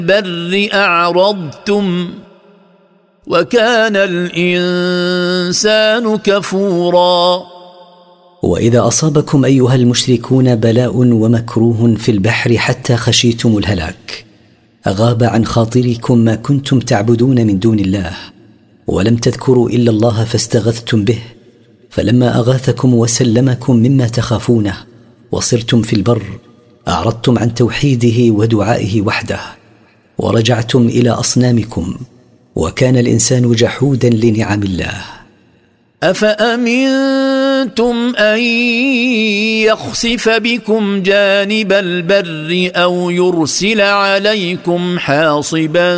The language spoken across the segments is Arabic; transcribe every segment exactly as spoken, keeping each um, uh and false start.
البر أعرضتم وكان الإنسان كفورا. وإذا أصابكم أيها المشركون بلاء ومكروه في البحر حتى خشيتم الهلاك، أغاب عن خاطركم ما كنتم تعبدون من دون الله، ولم تذكروا إلا الله فاستغثتم به، فلما أغاثكم وسلمكم مما تخافونه وصرتم في البر أعرضتم عن توحيده ودعائه وحده، ورجعتم إلى أصنامكم، وكان الإنسان جحودا لنعم الله. أفأمنتم أن يخسف بكم جانب البر أو يرسل عليكم حاصبا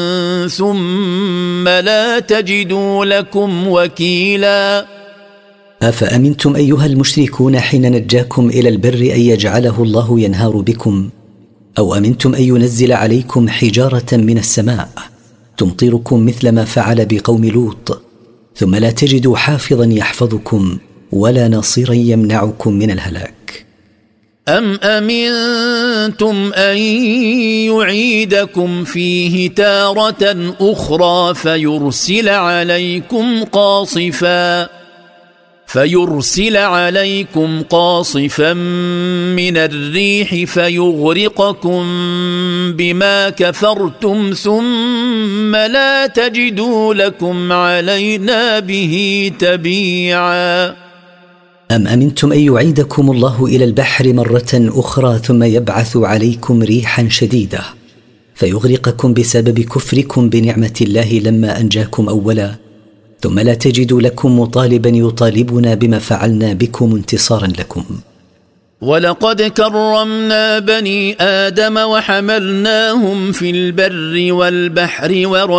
ثم لا تجدوا لكم وكيلا. أفأمنتم أيها المشركون حين نجاكم إلى البر أن يجعله الله ينهار بكم، أو أمنتم أن ينزل عليكم حجارة من السماء تمطركم مثل ما فعل بقوم لوط، ثم لا تجدوا حافظا يحفظكم ولا ناصرا يمنعكم من الهلاك؟ أم أمنتم أن يعيدكم فيه تارة أخرى فيرسل عليكم قاصفا فيرسل عليكم قاصفا من الريح فيغرقكم بما كفرتم ثم لا تجدوا لكم علينا به تبيعا. أم أمنتم أن يعيدكم الله إلى البحر مرة أخرى ثم يبعث عليكم ريحا شديدة فيغرقكم بسبب كفركم بنعمة الله لما أنجاكم أولا، ثم لا تجدوا لكم مطالبا يطالبنا بما فعلنا بكم انتصارا لكم؟ ولقد كرمنا بني آدم وحملناهم في البر والبحر ورزقناهم